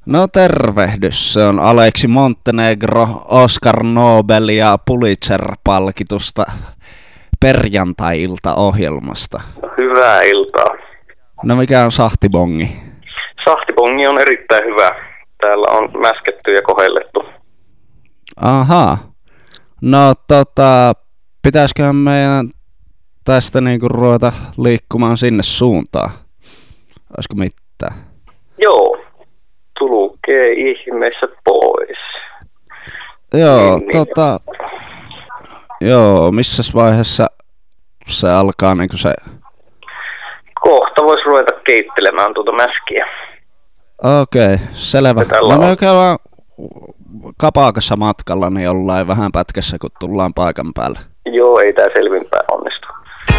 No tervehdys, se on Aleksi Montenegro, Oscar Nobel ja Pulitzer-palkitusta perjantai-iltaohjelmasta. Hyvää iltaa. No mikä on sahtibongi? Sahtibongi on erittäin hyvä. Täällä on mäsketty ja kohellettu. Ahaa. No pitäisiköhän meidän tästä niinku ruveta liikkumaan sinne suuntaan? Olisiko mitään? Joo. Tulkee ihmeessä pois. Joo, Niin. Joo, missäs vaiheessa se alkaa niinku se... Kohta vois ruveta keittelemään tuota mäskiä. Okei, selvä. No me käydään Kapakassa matkalla, niin jollain vähän pätkässä, kun tullaan paikan päälle. Joo, ei tää selvinpäin onnistu.